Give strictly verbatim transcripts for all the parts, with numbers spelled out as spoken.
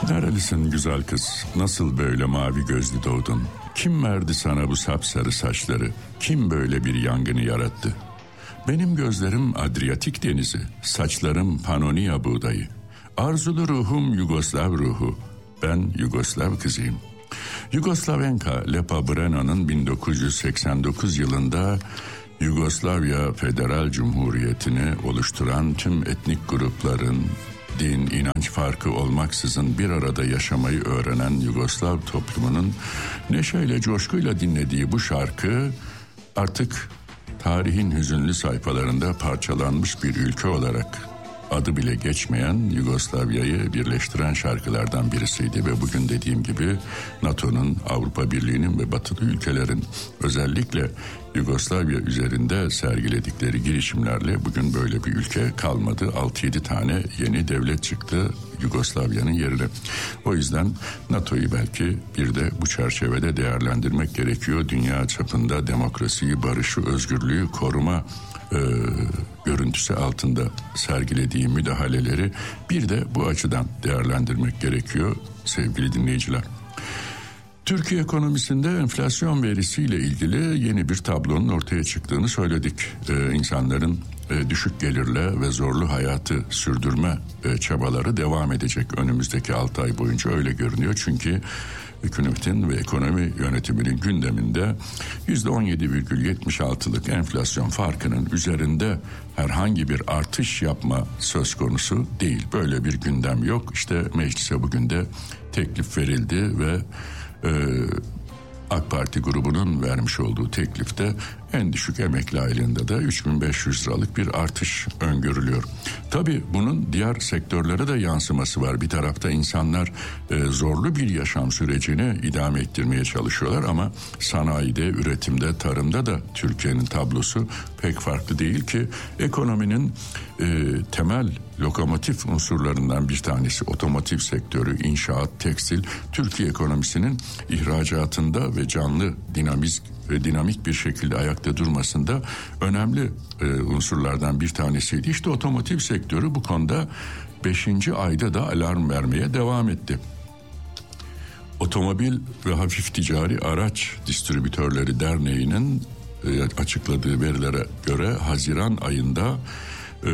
Nerelisin güzel kız? Nasıl böyle mavi gözlü doğdun? Kim verdi sana bu sapsarı saçları? Kim böyle bir yangını yarattı? Benim gözlerim Adriyatik denizi, saçlarım Panonia buğdayı. Arzulu ruhum Yugoslav ruhu. Ben Yugoslav kızıyım. Yugoslavenka Lepa Breno'nun bin dokuz yüz seksen dokuz yılında Yugoslavya Federal Cumhuriyeti'ni oluşturan tüm etnik grupların din, inanç farkı olmaksızın bir arada yaşamayı öğrenen Yugoslav toplumunun neşeyle, coşkuyla dinlediği bu şarkı artık tarihin hüzünlü sayfalarında parçalanmış bir ülke olarak adı bile geçmeyen Yugoslavya'yı birleştiren şarkılardan birisiydi ve bugün dediğim gibi NATO'nun, Avrupa Birliği'nin ve batılı ülkelerin özellikle Yugoslavya üzerinde sergiledikleri girişimlerle bugün böyle bir ülke kalmadı. altı yedi tane yeni devlet çıktı Yugoslavya'nın yerine. O yüzden NATO'yu belki bir de bu çerçevede değerlendirmek gerekiyor. Dünya çapında demokrasiyi, barışı, özgürlüğü koruma e, görüntüsü altında sergilediği müdahaleleri bir de bu açıdan değerlendirmek gerekiyor sevgili dinleyiciler. Türkiye ekonomisinde enflasyon verisiyle ilgili yeni bir tablonun ortaya çıktığını söyledik. Ee, insanların e, düşük gelirle ve zorlu hayatı sürdürme e, çabaları devam edecek önümüzdeki altı ay boyunca, öyle görünüyor. Çünkü hükümetin ve ekonomi yönetiminin gündeminde yüzde on yedi virgül yetmiş altı'lık enflasyon farkının üzerinde herhangi bir artış yapma söz konusu değil. Böyle bir gündem yok. İşte meclise bugün de teklif verildi ve Ee, AK Parti grubunun vermiş olduğu teklifte en düşük emekli aylığında da üç bin beş yüz liralık bir artış öngörülüyor. Tabii bunun diğer sektörlere de yansıması var. Bir tarafta insanlar e, zorlu bir yaşam sürecini idame ettirmeye çalışıyorlar ama sanayide, üretimde, tarımda da Türkiye'nin tablosu pek farklı değil ki. Ekonominin e, temel lokomotif unsurlarından bir tanesi otomotiv sektörü, inşaat, tekstil, Türkiye ekonomisinin ihracatında ve canlı, dinamik ve dinamik bir şekilde ayakta durmasında önemli e, unsurlardan bir tanesiydi. İşte otomotiv sektörü bu konuda beşinci ayda da alarm vermeye devam etti. Otomobil ve Hafif Ticari Araç Distribütörleri Derneği'nin e, açıkladığı verilere göre Haziran ayında e,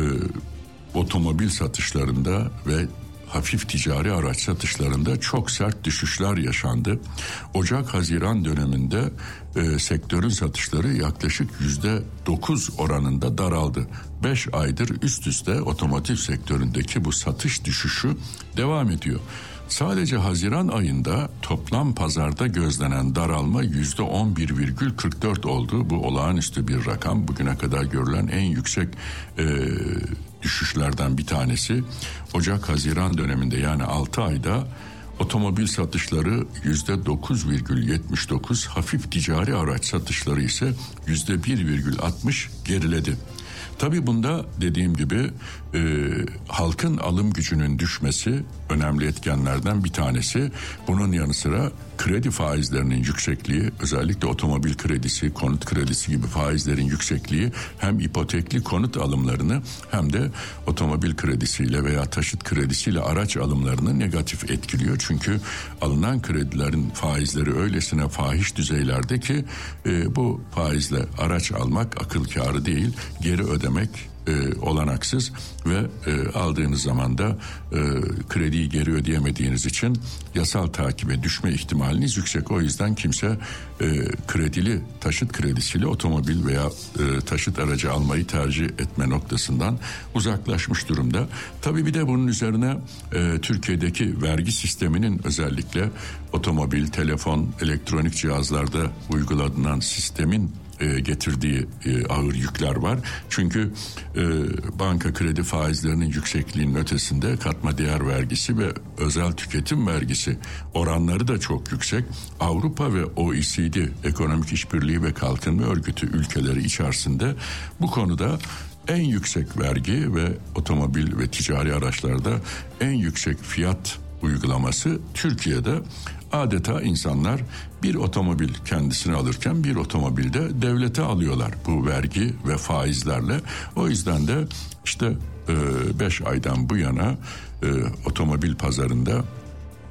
otomobil satışlarında ve hafif ticari araç satışlarında çok sert düşüşler yaşandı. Ocak-Haziran döneminde e, sektörün satışları yaklaşık yüzde dokuz oranında daraldı. beş aydır üst üste otomotiv sektöründeki bu satış düşüşü devam ediyor. Sadece Haziran ayında toplam pazarda gözlenen daralma yüzde on bir virgül kırk dört oldu. Bu olağanüstü bir rakam. Bugüne kadar görülen en yüksek e, düşüşlerden bir tanesi. Ocak-Haziran döneminde yani altı ayda otomobil satışları yüzde dokuz virgül yetmiş dokuz, hafif ticari araç satışları ise yüzde bir virgül altmış geriledi. Tabii bunda dediğim gibi e, halkın alım gücünün düşmesi önemli etkenlerden bir tanesi. Bunun yanı sıra kredi faizlerinin yüksekliği, özellikle otomobil kredisi, konut kredisi gibi faizlerin yüksekliği hem ipotekli konut alımlarını hem de otomobil kredisiyle veya taşıt kredisiyle araç alımlarını negatif etkiliyor. Çünkü alınan kredilerin faizleri öylesine fahiş düzeylerde ki e, bu faizle araç almak akıl kârı değil, geri ödemek E, olanaksız ve e, aldığınız zaman da e, krediyi geri ödeyemediğiniz için yasal takibe düşme ihtimaliniz yüksek. O yüzden kimse e, kredili taşıt kredisiyle otomobil veya e, taşıt aracı almayı tercih etme noktasından uzaklaşmış durumda. Tabii bir de bunun üzerine e, Türkiye'deki vergi sisteminin özellikle otomobil, telefon, elektronik cihazlarda uygulanan sistemin E, getirdiği e, ağır yükler var. Çünkü e, banka kredi faizlerinin yüksekliğinin ötesinde katma değer vergisi ve özel tüketim vergisi oranları da çok yüksek. Avrupa ve O E C D Ekonomik İşbirliği ve Kalkınma Örgütü ülkeleri içerisinde bu konuda en yüksek vergi ve otomobil ve ticari araçlarda en yüksek fiyat uygulaması Türkiye'de. Adeta insanlar bir otomobil kendisine alırken bir otomobilde devlete alıyorlar bu vergi ve faizlerle. O yüzden de işte beş aydan bu yana e, otomobil pazarında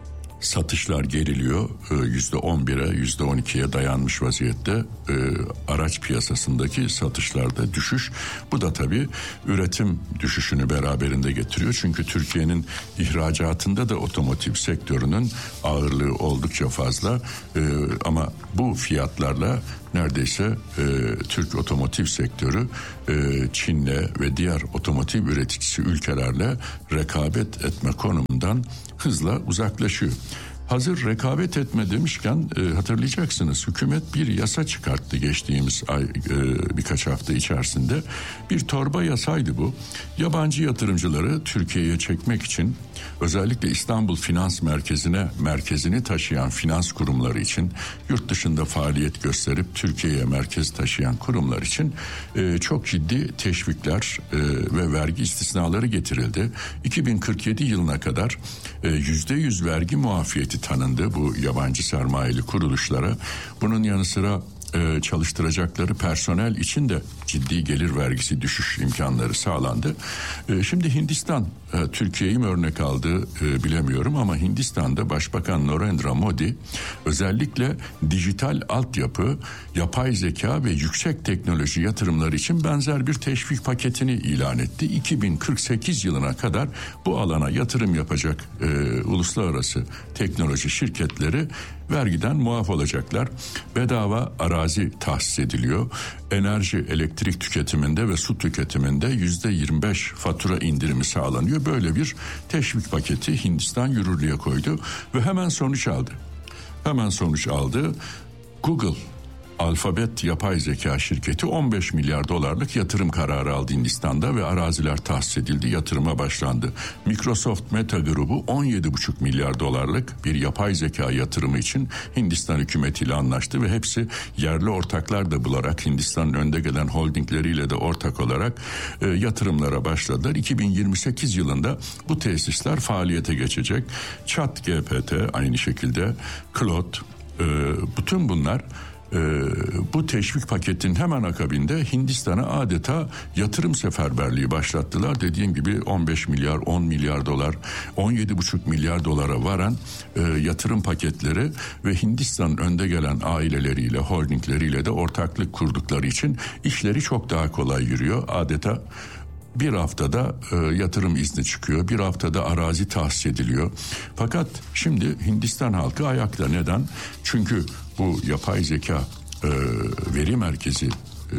Satışlar geriliyor. yüzde on bire, yüzde on ikiye dayanmış vaziyette. E, araç piyasasındaki satışlarda düşüş. Bu da tabii üretim düşüşünü beraberinde getiriyor. Çünkü Türkiye'nin ihracatında da otomotiv sektörünün ağırlığı oldukça fazla. E, ama bu fiyatlarla neredeyse e, Türk otomotiv sektörü e, Çin'le ve diğer otomotiv üreticisi ülkelerle rekabet etme konumundan hızla uzaklaşıyor. Hazır rekabet etme demişken e, hatırlayacaksınız, hükümet bir yasa çıkarttı geçtiğimiz ay, e, birkaç hafta içerisinde. Bir torba yasaydı bu. Yabancı yatırımcıları Türkiye'ye çekmek için özellikle İstanbul Finans Merkezi'ne merkezini taşıyan finans kurumları için, yurt dışında faaliyet gösterip Türkiye'ye merkez taşıyan kurumlar için e, çok ciddi teşvikler e, ve vergi istisnaları getirildi. iki bin kırk yedi yılına kadar e, yüzde yüz vergi muafiyeti tanındı bu yabancı sermayeli kuruluşlara. Bunun yanı sıra e, çalıştıracakları personel için de ciddi gelir vergisi düşüş imkanları sağlandı. E, şimdi Hindistan, e, Türkiye'yi mi örnek aldı e, bilemiyorum ama Hindistan'da Başbakan Narendra Modi özellikle dijital altyapı, yapay zeka ve yüksek teknoloji yatırımları için benzer bir teşvik paketini ilan etti. iki bin kırk sekiz yılına kadar bu alana yatırım yapacak e, uluslararası teknoloji şirketleri vergiden muaf olacaklar. Bedava arazi tahsis ediliyor. Enerji, elektrik tüketiminde ve su tüketiminde yüzde yirmi beş fatura indirimi sağlanıyor. Böyle bir teşvik paketi Hindistan yürürlüğe koydu ve hemen sonuç aldı. Hemen sonuç aldı. Google, Alphabet yapay zeka şirketi on beş milyar dolarlık yatırım kararı aldı Hindistan'da ve araziler tahsis edildi, yatırıma başlandı. Microsoft Meta grubu on yedi buçuk milyar dolarlık bir yapay zeka yatırımı için Hindistan hükümetiyle anlaştı ve hepsi yerli ortaklar da bularak Hindistan'ın önde gelen holdingleriyle de ortak olarak e, yatırımlara başladılar. iki bin yirmi sekiz yılında bu tesisler faaliyete geçecek. ChatGPT aynı şekilde, Claude, e, bütün bunlar Ee, bu teşvik paketinin hemen akabinde Hindistan'a adeta yatırım seferberliği başlattılar. Dediğim gibi on beş milyar, on milyar dolar, on yedi buçuk milyar dolara varan e, yatırım paketleri ve Hindistan'ın önde gelen aileleriyle, holdingleriyle de ortaklık kurdukları için işleri çok daha kolay yürüyor. Adeta bir haftada e, yatırım izni çıkıyor, bir haftada arazi tahsis ediliyor. Fakat şimdi Hindistan halkı ayakta. Neden? Çünkü bu yapay zeka e, veri merkezi e,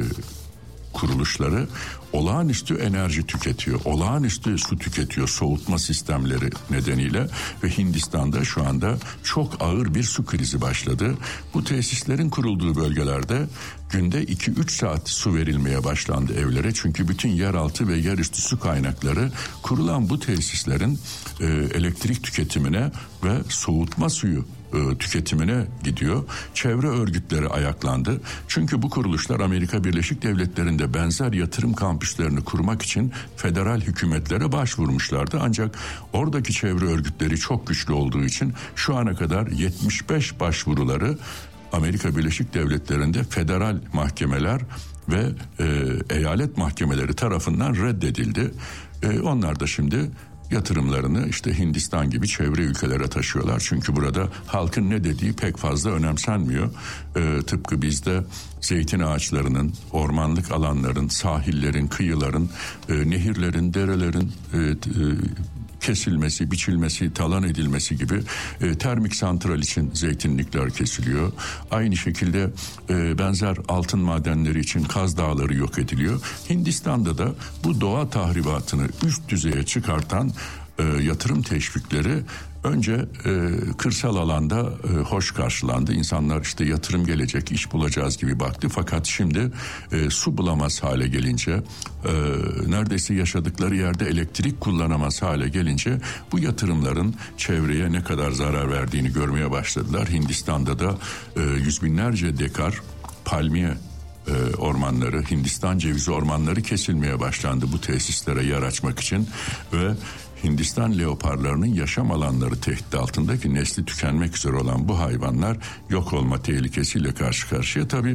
kuruluşları olağanüstü enerji tüketiyor, olağanüstü su tüketiyor soğutma sistemleri nedeniyle ve Hindistan'da şu anda çok ağır bir su krizi başladı. Bu tesislerin kurulduğu bölgelerde günde iki üç saat su verilmeye başlandı evlere. Çünkü bütün yeraltı ve yerüstü su kaynakları kurulan bu tesislerin e, elektrik tüketimine ve soğutma suyu e, tüketimine gidiyor. Çevre örgütleri ayaklandı. Çünkü bu kuruluşlar Amerika Birleşik Devletleri'nde benzer yatırım kampüslerini kurmak için federal hükümetlere başvurmuşlardı. Ancak oradaki çevre örgütleri çok güçlü olduğu için şu ana kadar yetmiş beş başvuruları Amerika Birleşik Devletleri'nde federal mahkemeler ve e, eyalet mahkemeleri tarafından reddedildi. E, onlar da şimdi yatırımlarını işte Hindistan gibi çevre ülkelere taşıyorlar. Çünkü burada halkın ne dediği pek fazla önemsenmiyor. Ee, tıpkı bizde zeytin ağaçlarının, ormanlık alanların, sahillerin, kıyıların, e, nehirlerin, derelerin e, e, kesilmesi, biçilmesi, talan edilmesi gibi e, termik santral için zeytinlikler kesiliyor. Aynı şekilde e, benzer altın madenleri için Kaz Dağları yok ediliyor. Hindistan'da da bu doğa tahribatını üst düzeye çıkartan e, yatırım teşvikleri önce e, kırsal alanda e, hoş karşılandı. İnsanlar işte yatırım gelecek, iş bulacağız gibi baktı. Fakat şimdi e, su bulamaz hale gelince, e, neredeyse yaşadıkları yerde elektrik kullanamaz hale gelince bu yatırımların çevreye ne kadar zarar verdiğini görmeye başladılar. Hindistan'da da e, yüz binlerce dekar palmiye e, ormanları, Hindistan cevizi ormanları kesilmeye başlandı bu tesislere yer açmak için ve Hindistan leoparlarının yaşam alanları tehdit altındaki nesli tükenmek üzere olan bu hayvanlar yok olma tehlikesiyle karşı karşıya. Tabii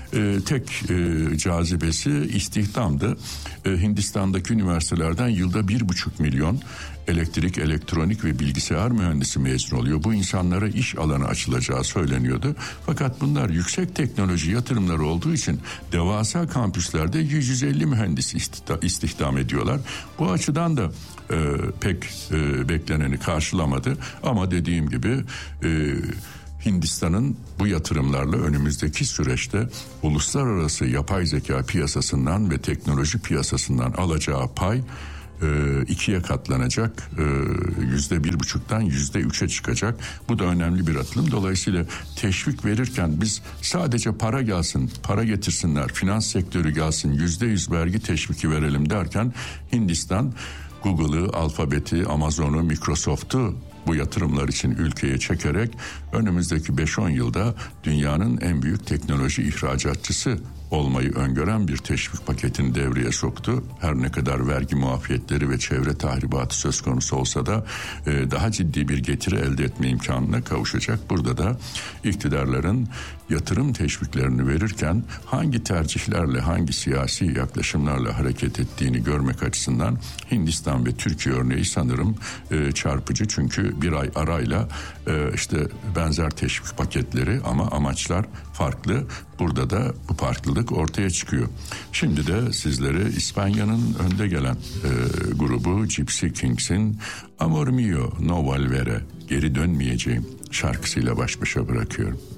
e, tek e, cazibesi istihdamdı. E, Hindistan'daki üniversitelerden yılda bir buçuk milyon elektrik, elektronik ve bilgisayar mühendisi mezun oluyor. Bu insanlara iş alanı açılacağı söyleniyordu. Fakat bunlar yüksek teknoloji yatırımları olduğu için devasa kampüslerde yüz yüz elli mühendis istihdam ediyorlar. Bu açıdan da e, pek e, bekleneni karşılamadı. Ama dediğim gibi e, Hindistan'ın bu yatırımlarla önümüzdeki süreçte uluslararası yapay zeka piyasasından ve teknoloji piyasasından alacağı pay e, ikiye katlanacak, e, yüzde bir buçuktan yüzde üçe çıkacak. Bu da önemli bir atılım. Dolayısıyla teşvik verirken biz sadece para gelsin, para getirsinler, finans sektörü gelsin, yüzde yüz vergi teşviki verelim derken Hindistan Google'ı, Alphabet'i, Amazon'u, Microsoft'u bu yatırımlar için ülkeye çekerek önümüzdeki beş on yılda dünyanın en büyük teknoloji ihracatçısı olmayı öngören bir teşvik paketini devreye soktu. Her ne kadar vergi muafiyetleri ve çevre tahribatı söz konusu olsa da e, daha ciddi bir getiri elde etme imkanına kavuşacak. Burada da iktidarların yatırım teşviklerini verirken hangi tercihlerle, hangi siyasi yaklaşımlarla hareket ettiğini görmek açısından Hindistan ve Türkiye örneği sanırım e, çarpıcı. Çünkü bir ay arayla e, işte benzer teşvik paketleri ama amaçlar farklı. Burada da bu farklılık ortaya çıkıyor. Şimdi de sizlere İspanya'nın önde gelen e, grubu Gypsy Kings'in Amor Mio No Volveré, geri dönmeyeceğim şarkısıyla baş başa bırakıyorum.